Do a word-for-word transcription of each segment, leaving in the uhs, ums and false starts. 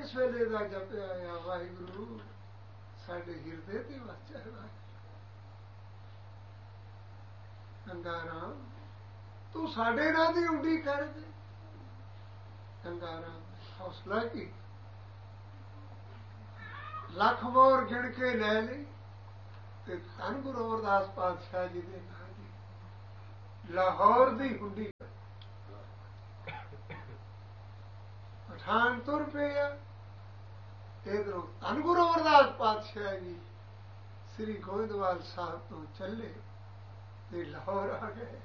ਜਿਸ ਵੇਲੇ ਦਾ ਜਪਿਆ ਆ ਵਾਹਿਗੁਰੂ ਸਾਡੇ ਹਿਰਦੇ ਤੇ ਵਸ ਜਾਏ। ਗੰਗਾ ਰਾਮ ਤੂੰ ਸਾਡੇ ਨਾਲ ਦੀ ਉਡੀਕ ਕਰ ਦੇ। ਗੰਗਾ ਰਾਮ ਹੌਸਲਾ ਕੀ ਲੱਖ ਮੋਰ ਗਿਣ ਕੇ ਲੈ ਲਈ ਤੇ ਧੰਨ ਗੁਰੂ ਅਮਰਦਾਸ ਪਾਤਸ਼ਾਹ ਜੀ ਦੇ ਨਾਂ ਦੀ ਲਾਹੌਰ ਦੀ ਹੁੰਡੀ ਪਠਾਨ ਤੁਰ ਪਿਆ। ਇਧਰੋਂ ਧੰਨ ਗੁਰੂ ਅਮਰਦਾਸ ਪਾਤਸ਼ਾਹ ਜੀ ਸ੍ਰੀ ਗੋਇੰਦਵਾਲ ਸਾਹਿਬ ਤੋਂ ਚੱਲੇ ਤੇ ਲਾਹੌਰ ਆ ਗਏ।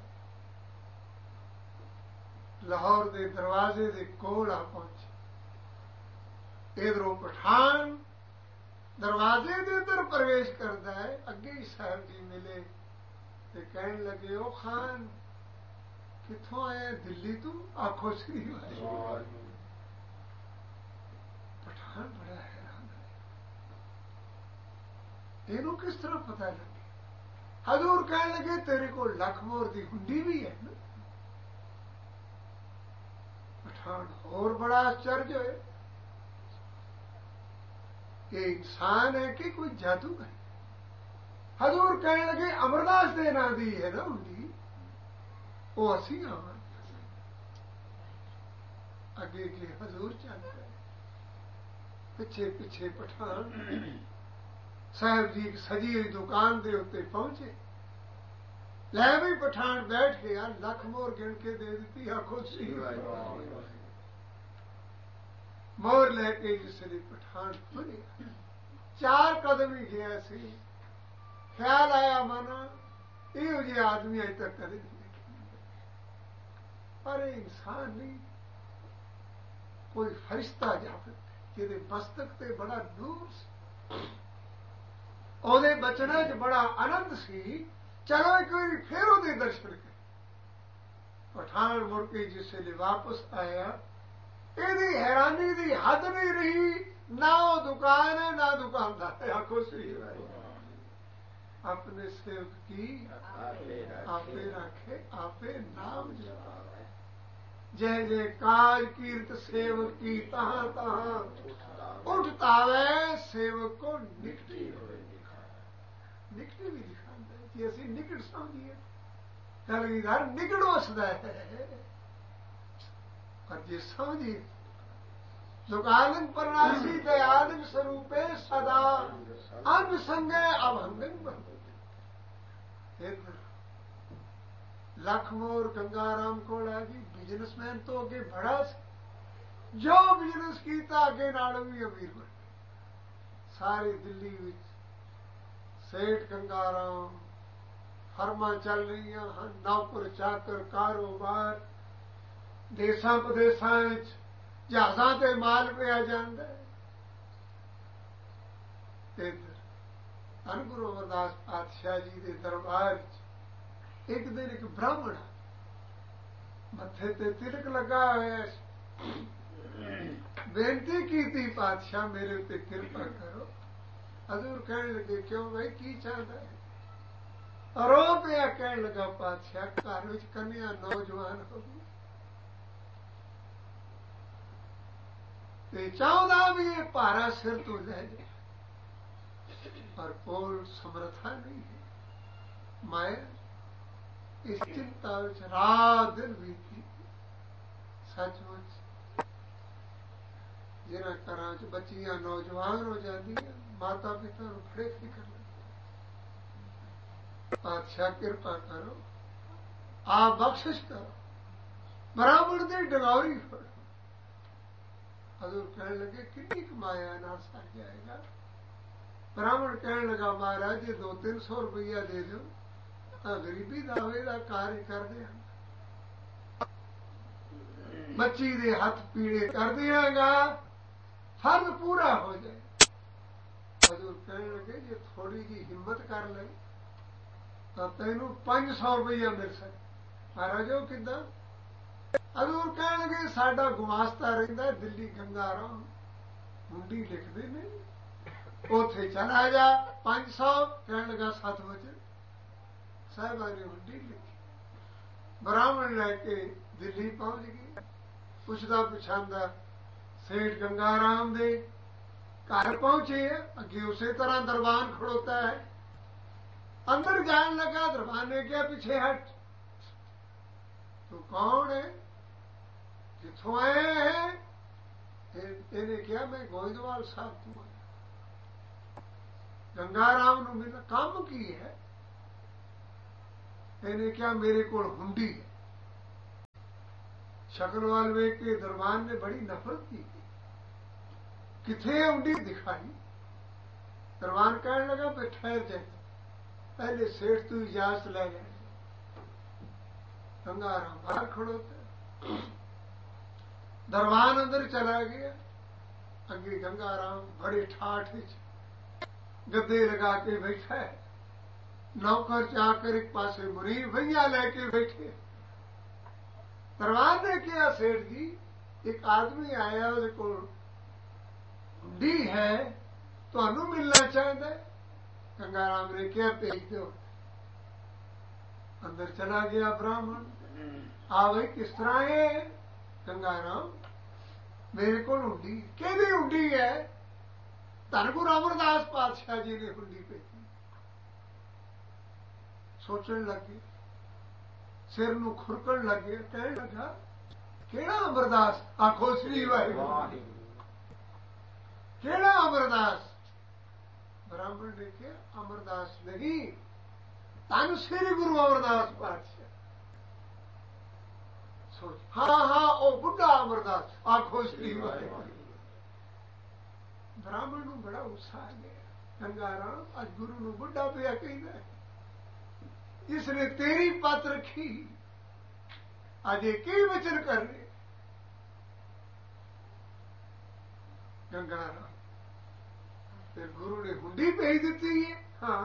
ਲਾਹੌਰ ਦੇ ਦਰਵਾਜ਼ੇ ਦੇ ਕੋਲ ਆ ਪਹੁੰਚੇ। ਇਧਰੋਂ ਪਠਾਨ ਦਰਵਾਜ਼ੇ ਦੇ ਅੰਦਰ ਪ੍ਰਵੇਸ਼ ਕਰਦਾ ਹੈ। ਅੱਗੇ ਹੀ ਸਾਹਿਬ ਜੀ ਮਿਲੇ ਤੇ ਕਹਿਣ ਲੱਗੇ, ਉਹ ਖਾਨ ਕਿੱਥੋਂ ਆਇਆ? ਦਿੱਲੀ ਤੋਂ? ਆਖੋ ਸ੍ਰੀ ਵਾਹਿਗੁਰੂ। ਪਠਾਨ ਬੜਾ ਹੈਰਾਨ ਹੈ, ਇਹਨੂੰ ਕਿਸ ਤਰ੍ਹਾਂ ਪਤਾ ਲੱਗੇ? ਹਜ਼ੂਰ ਕਹਿਣ ਲੱਗੇ, ਤੇਰੇ ਕੋਲ ਲੱਖ ਮੋਰ ਦੀ ਹੁੰਡੀ ਵੀ ਹੈ ਨਾ? ਪਠਾਨ ਹੋਰ ਬੜਾ ਆਸ਼ਚर्य ਹੋਏ, ਇਹ ਇਨਸਾਨ ਹੈ ਕਿ ਕੋਈ ਜਾਦੂ ਹੈ? ਹਜ਼ੂਰ ਕਹਿਣ ਲੱਗੇ, ਅਮਰਦਾਸ ਦੇ ਨਾਂ ਦੀ ਹੈ ਨਾ ਹੁੰਡੀ, ਉਹ ਅਸੀਂ ਆਵਾਂ। ਅੱਗੇ ਅੱਗੇ ਹਜ਼ੂਰ ਚੱਲ ਪਏ, ਪਿੱਛੇ ਪਿੱਛੇ ਪਠਾਨ ਸਾਹਿਬ ਜੀ ਇੱਕ ਸਜੀ ਹੋਈ ਦੁਕਾਨ ਦੇ ਉੱਤੇ ਪਹੁੰਚੇ। ਲੈ ਵੀ ਪਠਾਨ ਬੈਠ ਗਿਆ, ਲੱਖ ਮੋਰ ਗਿਣ ਕੇ ਦੇ ਦਿੱਤੀ। ਆਖੋ ਸ੍ਰੀ ਵਾਹਿਗੁਰੂ। ਮੋਰ ਲੈ ਕੇ ਜਿਸ ਲਈ ਪਠਾਨ ਤੁਰਿਆ, ਚਾਰ ਕਦਮ ਹੀ ਗਿਆ ਸੀ, ਖਿਆਲ ਆਇਆ ਮਨ ਇਹੋ ਜਿਹੇ ਆਦਮੀ ਅਜੇ ਤੱਕ ਕਦੇ ਨਹੀਂ ਦੇਖੇ। ਪਰ ਇਹ ਇਨਸਾਨ ਨਹੀਂ, ਕੋਈ ਫਰਿਸ਼ਤਾ ਜਾਪਦਾ ਜਿਹਦੇ ਮਸਤਕ ਤੇ ਬੜਾ ਨੂਰ ਸੀ, ਉਹਦੇ ਬਚਨਾਂ 'ਚ ਬੜਾ ਆਨੰਦ ਸੀ। ਚਲੋ ਇੱਕ ਵਾਰੀ ਫਿਰ ਉਹਦੇ ਦਰਸ਼ਨ ਕਰੇ। ਪਠਾਨ ਮੁੜ ਕੇ ਜਿਸ ਵੇਲੇ ਵਾਪਸ ਆਇਆ, ਇਹਦੀ ਹੈਰਾਨੀ ਦੀ ਹੱਦ ਨਹੀਂ ਰਹੀ। ਨਾ ਉਹ ਦੁਕਾਨ ਹੈ ਨਾ ਦੁਕਾਨਦਾਰ। ਆਖੋ ਸ੍ਰੀ ਵਾਹਿਗੁਰੂ। ਆਪਣੇ ਸੇਵਕ ਕੀ ਆਪੇ ਰਾਖੇ, ਆਪੇ ਨਾਮ ਜਪਾਵੇ। ਜੈ ਜੈ ਕਾਜ ਕੀਰਤ ਸੇਵਕ ਕੀ ਤਹਾਂ ਤਹਾਂ ਉਠਤਾਵੇ। ਸੇਵਕ ਕੋ ਨਿਕਟੀ ਹੋਏ ਦਿਖਾਵੇ। ਨਿਕਟੀ ਵੀ ਦਿਖਾਉਂਦਾ ਹੈ ਕਿ ਅਸੀਂ ਨਿਕਟ ਸਮਝੀਏ। ਕਲਗੀਧਰ ਨਿਕਟ ਵਸਦਾ ਹੈ, ਪਰ ਜੇ ਸਮਝੀਏ ਸੁਖਾਨੰਦ ਪਰਨਾਸੀ ਦਇਆਨੰਦ ਸਰੂਪੇ ਸਦਾ ਅੰਗ ਸੰਗੇ ਅਭੰਗਨ ਬੰਦੇ। ਲੱਖ ਮੋਰ ਗੰਗਾ ਰਾਮ ਕੋਲ ਆ ਗਈ। ਬਿਜ਼ਨਸਮੈਨ ਤੋਂ ਅੱਗੇ ਬੜਾ ਸੀ, ਜੋ ਬਿਜ਼ਨਸ ਕੀਤਾ ਅੱਗੇ ਨਾਲੋਂ ਵੀ ਅਮੀਰ ਬਣ ਗਿਆ। ਸਾਰੀ ਦਿੱਲੀ ਵਿੱਚ ਸੇਠ ਗੰਗਾ ਰਾਮ, ਫਰਮਾਂ ਚੱਲ ਰਹੀਆਂ ਹਨ, ਨੌਕਰ ਚਾਕਰ, ਕਾਰੋਬਾਰ, ਦੇਸਾਂ ਪ੍ਰਦੇਸਾਂ ਵਿੱਚ ਜਹਾਜ਼ਾਂ ਤੇ ਮਾਲ ਪਿਆ ਜਾਂਦਾ ਹੈ। ਇੱਧਰ ਧੰਨ ਗੁਰੂ ਅਮਰਦਾਸ ਪਾਤਸ਼ਾਹ ਜੀ ਦੇ ਦਰਬਾਰ 'ਚ ਇੱਕ ਦਿਨ ਇੱਕ ਬ੍ਰਾਹਮਣ ਮੱਥੇ ਤੇ ਤਿਲਕ ਲੱਗਾ ਹੋਇਆ ਸੀ। ਬੇਨਤੀ ਕੀਤੀ, ਪਾਤਸ਼ਾਹ ਮੇਰੇ ਉੱਤੇ ਕਿਰਪਾ ਕਰੋ। ਹਜ਼ੂਰ ਕਹਿਣ ਲੱਗੇ, ਕਿਉਂ ਬਈ ਕੀ ਚਾਹੁੰਦਾ ਹੈ? ਰੋ ਪਿਆ, ਕਹਿਣ ਲੱਗਾ, ਪਾਤਸ਼ਾਹ ਘਰ ਵਿੱਚ ਕੰਨਿਆ ਨੌਜਵਾਨ ਹੋ ਗਈ ਤੇ ਚਾਹੁੰਦਾ ਵੀ ਇਹ ਭਾਰਾ ਸਿਰ ਤੋਂ ਲੈ ਜਾਏ, ਪਰ ਕੋਲ ਸਮਰੱਥਾ ਨਹੀਂ ਹੈ। ਮਾਇਆ ਇਸ ਚਿੰਤਾ ਵਿੱਚ ਰਾਤ ਦਿਨ ਬੀਤੀ। ਸੱਚਮੁੱਚ ਜਿਹਨਾਂ ਘਰਾਂ 'ਚ ਬੱਚੀਆਂ ਨੌਜਵਾਨ ਹੋ ਜਾਂਦੀਆਂ, ਮਾਤਾ ਪਿਤਾ ਨੂੰ ਬੜੇ ਫਿਕਰ ਲੱਗਦੀ। ਪਾਤਸ਼ਾਹ ਕਿਰਪਾ ਕਰੋ, ਆਪ ਬਖਸ਼ਿਸ਼ ਕਰੋ, ਬਰਾਬਰ ਦੀ ਡਗੌਰੀ ਫੜੋ। ਹਜ਼ੂਰ ਕਹਿਣ ਲੱਗੇ, ਕਿੰਨੀ ਕੁ ਮਾਇਆ ਨਾਲ ਸਰ ਜਾਏਗਾ? ਬ੍ਰਾਹਮਣ ਕਹਿਣ ਲੱਗਾ, ਮਹਾਰਾਜ ਜੇ ਦੋ ਤਿੰਨ ਸੌ ਰੁਪਈਆ ਦੇ ਦਿਓ ਤਾਂ ਗਰੀਬੀ ਦਾਵੇ ਦਾ ਕਾਰਜ ਕਰਦੇ ਹਨ, ਬੱਚੀ ਦੇ ਹੱਥ ਪੀੜੇ ਕਰ ਦਿਆਂਗਾ, ਫਰਜ਼ ਪੂਰਾ ਹੋ ਜਾਏ। ਹਜ਼ੂਰ ਕਹਿਣ ਲੱਗੇ, ਜੇ ਥੋੜੀ ਜਿਹੀ ਹਿੰਮਤ ਕਰ ਲੈ ਤਾਂ ਤੈਨੂੰ ਪੰਜ ਸੌ ਰੁਪਈਆ ਮਿਲ ਸਕੇ। ਮਹਾਰਾਜ ਉਹ ਕਿੱਦਾਂ? ਹਜ਼ੂਰ ਕਹਿਣ ਲੱਗੇ, ਸਾਡਾ ਗੁਮਾਸਤਾ ਰਹਿੰਦਾ ਦਿੱਲੀ ਗੰਗਾ ਰਾਮ, ਹੁੰਡੀ ਲਿਖਦੇ ਨੇ, ਉੱਥੇ ਚਲਾ ਜਾ। ਪੰਜ ਸੌ ਕਹਿਣ ਲੱਗਾ, ਸੱਤ ਵਜੇ ਸਾਹਿਬਾਂ ਨੇ ਹੁੰਡੀ ਲਿਖੀ। ਬ੍ਰਾਹਮਣ ਲੈ ਕੇ ਦਿੱਲੀ ਪਹੁੰਚ ਗਈ। ਪੁੱਛਦਾ ਪੁਛਾਂਦਾ सेठ गंगा राम दे घर पहुंचे। अगे उसे तरह दरबान खड़ोता है। अंदर जान लगा, दरबान ने क्या पीछे हट, तू कौन है, किथों आए हैं? इन्हें क्या, मैं गोइंदवाल साहब तू आया। गंगा राम नूं मिलना काम की है। इन्हें क्या, मेरे को हुंडी है। शक्ल वाल वेख के दरबान ने बड़ी नफरत की थी। किथे हुंडी दिखाई। दरबान कहने लगा फिर ठहर जाए, पहले सेठ तू इजाजत ले ले। गंगा राम बाहर खड़ोते। दरबान अंदर चला गया। अगे गंगा राम बड़े ठाठ गद्दे लगा के बैठा है। नौकर चाकर एक पासे मुरीब भैया लेके बैठे। दरबान ने किया, सेठ जी एक आदमी आया, ਉਹਦੇ ਕੋਲ हुंडी है, ਤੁਹਾਨੂੰ मिलना चाहता है। गंगा राम ने क्या, भेज दो। अंदर चला गया ब्राह्मण। आ भाई किस तरह है? गंगा राम मेरे को हुंडी, कहदी हुंडी है? धन गुरु अमरदास पातशाह जी ने हुंडी भेजी। सोचने लगे, सिर नूं खुरकण लगे। कहने लगा केड़ा अमरदास? आखो श्री वाहिगुरू। केड़ा अमरदास? ब्राह्मण ने कहा अमरदास नहीं, धन श्री गुरु अमरदास पातशाह। सोच, हाँ हाँ ओ बुढ़ा अमरदास। आखो श्री वाहिगुरू। ब्राह्मण नूं बड़ा उत्साह आ गया। गंगा राम अज गुरु नूं बुढ़ा पिया कहंदा है, इसने तेरी पत रखी, अज की वचन कर रहे। गंगा राम फिर गुरु ने हुंडी भेज दी है। हाँ,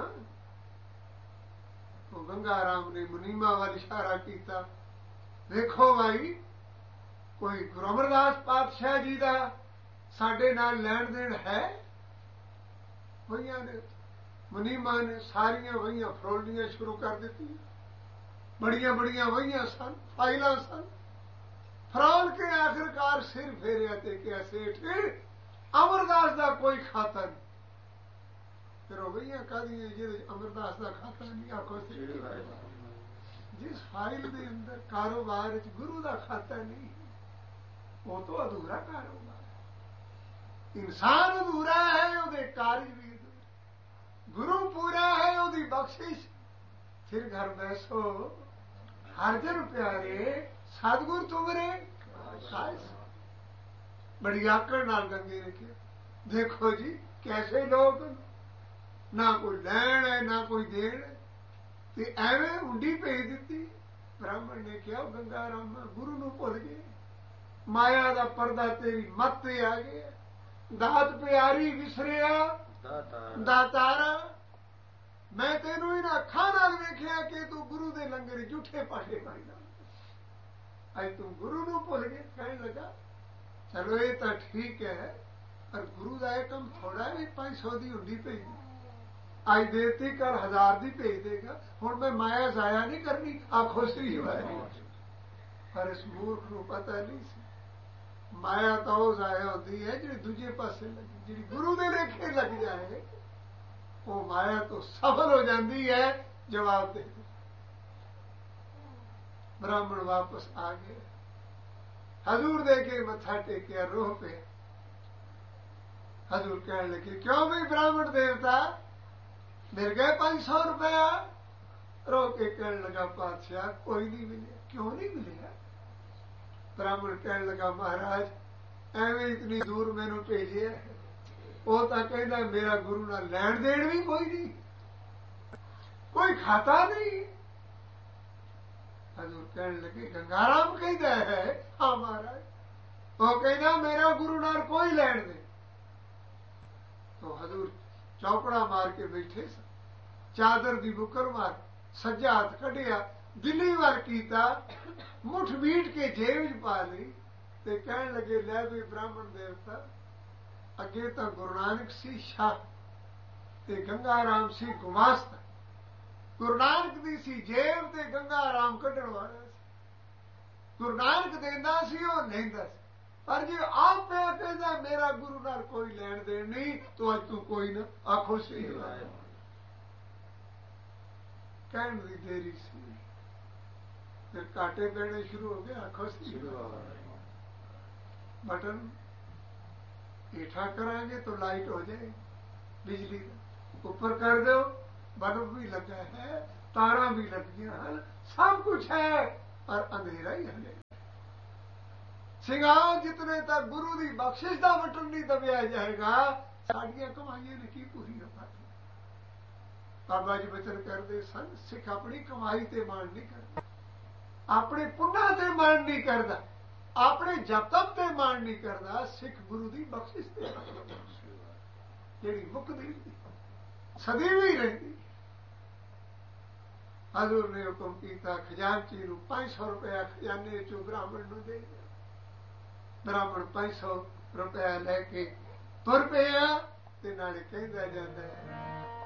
तो गंगा राम ने मुनीमा वाल इशारा किया, देखो भाई कोई गुरु अमरदास पातशाह जी का साडे नाल लैण देण है? वहियां ने, मुनीमा ने सारियां वहियां फरोलनियां शुरू कर दी। बड़िया बड़िया वहियां सन, फाइलां सन। फरोल के आखिरकार सिर फेरिया ते क्या, सेठ अमरदास का कोई खाता नहीं। फिर वहियां कहदियां जिहदे अमरदास का खाता नहीं। आखो जिस फाइल के अंदर कारोबार गुरु का खाता नहीं, वो तो अधूरा कारोबार है। इंसान अधूरा है, ਉਹਦੇ कार्य भी अधूरे। गुरु पूरा है, ਉਹਦੀ बख्शिश। फिर घर बैसो हर जन प्यारे, सतगुर तुमरे खास। बड़ी आकड़ नाल गंगे ने किया, देखो जी कैसे लोग, ना कोई लैण है ना कोई देण है, ते एवें हुंडी भेज दी। ब्राह्मण ने कहा गंगा राम गुरु नूं भुल गए, माया का पर्दा तेरी मत ते आ गया। दात प्यारी विसरिया दातारा। मैं तेनू इन्हां अखां नाल वेखिया कि तू गुरु दे लंगर झूठे पाठे पाईदा, अज तू गुरु नूं भुल गए। कहने लगा चलो ये तो ठीक है, पर गुरु का यह कम थोड़ा है, पांच सौ की हुंडी भेज दी, अज देती कल हजार की भेज देगा। हुण मैं माया जाया नहीं करनी। आखो श्री वाहिगुरू। पर इस मूर्ख नूं पता नहीं सी, माया तो वो जाया होती है जी दूजे पासे लगी, जी गुरु के लेखे लग जाए वो माया तो सफल हो जाती है। जवाब दे दे। ब्राह्मण वापस आ गए, हजूर दे के मत्था टेकिया, रोह पे। हजूर कहने लगे क्यों भी ब्राह्मण देवता मिल गए पांच सौ रुपया? रो के कहने लगा पातशाह कोई नहीं मिले। क्यों नहीं मिले? ब्राह्मण कहने लगा महाराज एवं इतनी दूर मैनू भेजे, वो तो कहना मेरा गुरु ना लैण देण भी कोई नहीं, कोई खाता नहीं। हजूर कहने लगे गंगाराम कहता है हाँ महाराज, वो कहना मेरा गुरु नाल कोई लैण दे। तो हजूर चौकड़ा मार के बैठे सन, चादर दी बुकर मार सज्जा हाथ कढ़िया, दिल्ली वार कीता, मुठ बीट के जेब च पा ली ते कहने लगे लै भी ब्राह्मण देवता अगे तो गुरु नानक सी शाह ते गंगा राम सी गुमास्ता। गुरु नानक दी सी जेब ते गंगा राम कढ़ण वाला सी। गुरु नानक देंदा सी, वो लैंदा सी। पर जे आप पे कहता मेरा गुरु नाल कोई लैन देन नहीं तो अज तू कोई ना आखो सही कहन दी देरी सी फिर काटे पैने शुरू हो गए आखो सही बटन हेठा करांगे तो लाइट हो जाए बिजली ऊपर कर दो बल्ब भी लगा है तारा भी लग गया है सब कुछ है और अंधेरा ही हले सिंगार जितने तक गुरु की बख्शिश का बटन नहीं दबिया जाएगा साड़ियां कमाइया ने की पूरी हो पाती बाबा जी बचन करते सन सिख अपनी कमाई ते मान नहीं करता अपने पुन्ना ते मान नहीं करता अपने जप तप ते मान नहीं करता सिख गुरु की बख्शिश ते जी मुकदी सदी भी रहती हजूर ने हुक्म किया खजानची नूं पांच सौ रुपया खजाने चो ब्राह्मण नूं दे ब्राह्मण पांच सौ रुपया लैके तुर पिया ते नाले कहंदा जांदा है